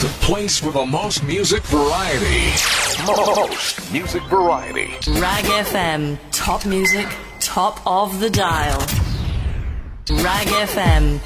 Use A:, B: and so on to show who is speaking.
A: The place with the most music variety. Most music variety.
B: Rag FM. Top music, top of the dial. Rag FM.